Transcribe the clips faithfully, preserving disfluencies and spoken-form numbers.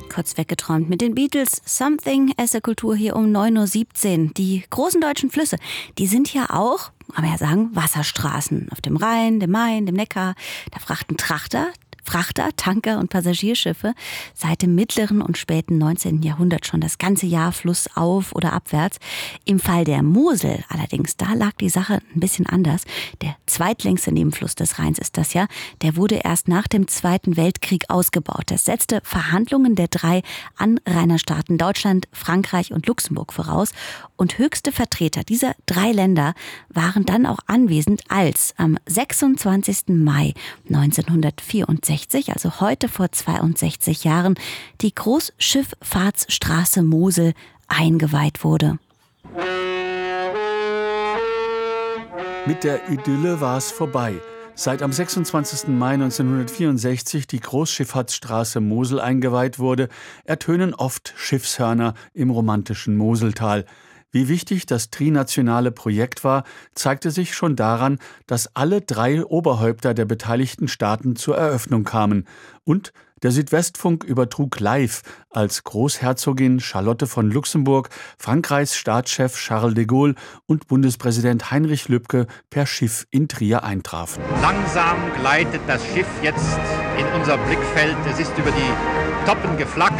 Kurz weggeträumt mit den Beatles. Something as a Kultur hier um neun Uhr siebzehn. Die großen deutschen Flüsse, die sind ja auch, kann man ja sagen, Wasserstraßen. Auf dem Rhein, dem Main, dem Neckar. Da frachten Trachter, Frachter, Tanker und Passagierschiffe seit dem mittleren und späten neunzehnten Jahrhundert schon das ganze Jahr flussauf oder abwärts. Im Fall der Mosel allerdings, da lag die Sache ein bisschen anders. Der zweitlängste Nebenfluss des Rheins ist das ja. Der wurde erst nach dem Zweiten Weltkrieg ausgebaut. Das setzte Verhandlungen der drei Anrainerstaaten Deutschland, Frankreich und Luxemburg voraus. Und höchste Vertreter dieser drei Länder waren dann auch anwesend, als am sechsundzwanzigsten Mai neunzehnhundertvierundsechzig, also heute vor zweiundsechzig Jahren, die Großschifffahrtsstraße Mosel eingeweiht wurde. Mit der Idylle war es vorbei. Seit am sechsundzwanzigsten Mai neunzehnhundertvierundsechzig die Großschifffahrtsstraße Mosel eingeweiht wurde, ertönen oft Schiffshörner im romantischen Moseltal. Wie wichtig das trinationale Projekt war, zeigte sich schon daran, dass alle drei Oberhäupter der beteiligten Staaten zur Eröffnung kamen. Und der Südwestfunk übertrug live, als Großherzogin Charlotte von Luxemburg, Frankreichs Staatschef Charles de Gaulle und Bundespräsident Heinrich Lübke per Schiff in Trier eintrafen. Langsam gleitet das Schiff jetzt in unser Blickfeld. Es ist über die Toppen geflaggt.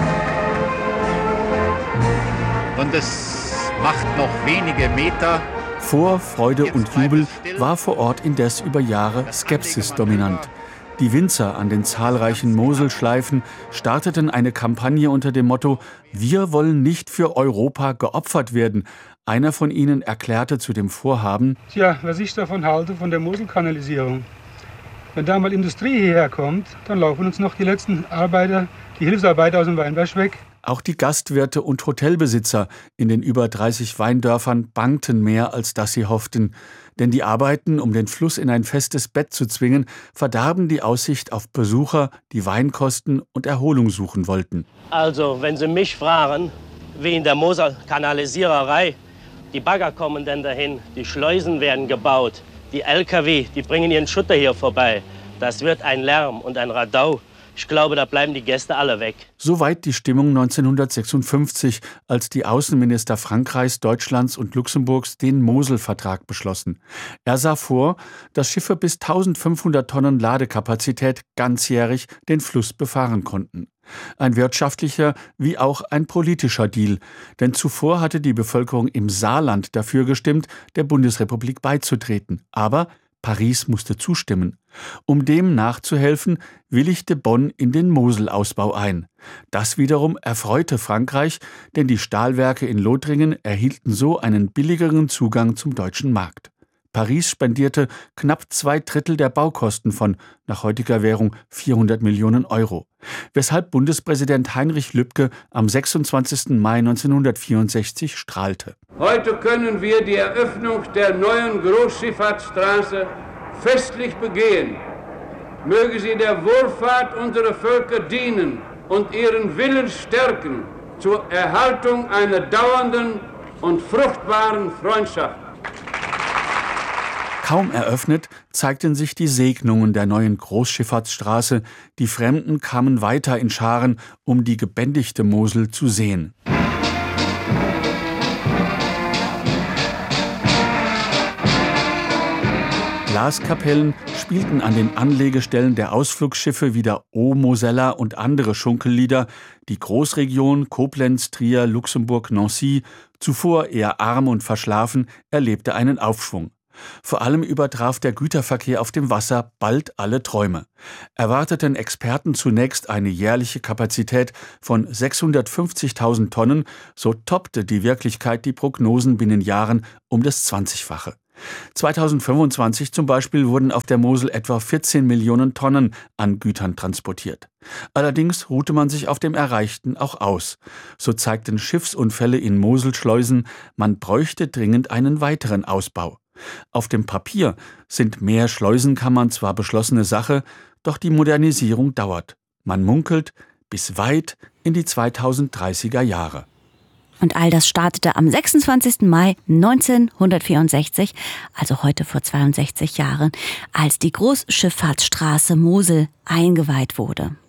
Und es macht noch wenige Meter. Vor Freude und Jubel war vor Ort indes über Jahre Skepsis dominant. Die Winzer an den zahlreichen Moselschleifen starteten eine Kampagne unter dem Motto: Wir wollen nicht für Europa geopfert werden. Einer von ihnen erklärte zu dem Vorhaben: Tja, was ich davon halte, von der Moselkanalisierung. Wenn da mal Industrie hierher kommt, dann laufen uns noch die letzten Arbeiter, die Hilfsarbeiter aus dem Weinberg weg. Auch die Gastwirte und Hotelbesitzer in den über dreißig Weindörfern bangten mehr, als dass sie hofften. Denn die Arbeiten, um den Fluss in ein festes Bett zu zwingen, verdarben die Aussicht auf Besucher, die Weinkosten und Erholung suchen wollten. Also, wenn Sie mich fragen, wie in der Moselkanalisiererei, die Bagger kommen denn dahin, die Schleusen werden gebaut, die L K W, die bringen ihren Schutter hier vorbei. Das wird ein Lärm und ein Radau. Ich glaube, da bleiben die Gäste alle weg. Soweit die Stimmung neunzehnhundertsechsundfünfzig, als die Außenminister Frankreichs, Deutschlands und Luxemburgs den Moselvertrag beschlossen. Er sah vor, dass Schiffe bis eintausendfünfhundert Tonnen Ladekapazität ganzjährig den Fluss befahren konnten. Ein wirtschaftlicher wie auch ein politischer Deal. Denn zuvor hatte die Bevölkerung im Saarland dafür gestimmt, der Bundesrepublik beizutreten. Aber Paris musste zustimmen. Um dem nachzuhelfen, willigte Bonn in den Moselausbau ein. Das wiederum erfreute Frankreich, denn die Stahlwerke in Lothringen erhielten so einen billigeren Zugang zum deutschen Markt. Paris spendierte knapp zwei Drittel der Baukosten von, nach heutiger Währung, vierhundert Millionen Euro. Weshalb Bundespräsident Heinrich Lübke am sechsundzwanzigsten Mai neunzehnhundertvierundsechzig strahlte. Heute können wir die Eröffnung der neuen Großschifffahrtsstraße festlich begehen. Möge sie der Wohlfahrt unserer Völker dienen und ihren Willen stärken zur Erhaltung einer dauernden und fruchtbaren Freundschaft. Kaum eröffnet, zeigten sich die Segnungen der neuen Großschifffahrtsstraße. Die Fremden kamen weiter in Scharen, um die gebändigte Mosel zu sehen. Glaskapellen spielten an den Anlegestellen der Ausflugsschiffe wie der O Mosella und andere Schunkellieder. Die Großregion Koblenz, Trier, Luxemburg, Nancy, zuvor eher arm und verschlafen, erlebte einen Aufschwung. Vor allem übertraf der Güterverkehr auf dem Wasser bald alle Träume. Erwarteten Experten zunächst eine jährliche Kapazität von sechshundertfünfzigtausend Tonnen, so toppte die Wirklichkeit die Prognosen binnen Jahren um das zwanzigfache. zweitausendfünfundzwanzig zum Beispiel wurden auf der Mosel etwa vierzehn Millionen Tonnen an Gütern transportiert. Allerdings ruhte man sich auf dem Erreichten auch aus. So zeigten Schiffsunfälle in Moselschleusen, man bräuchte dringend einen weiteren Ausbau. Auf dem Papier sind mehr Schleusenkammern zwar beschlossene Sache, doch die Modernisierung dauert. Man munkelt bis weit in die zweitausenddreißiger Jahre. Und all das startete am sechsundzwanzigsten Mai neunzehnhundertvierundsechzig, also heute vor zweiundsechzig Jahren, als die Großschifffahrtsstraße Mosel eingeweiht wurde.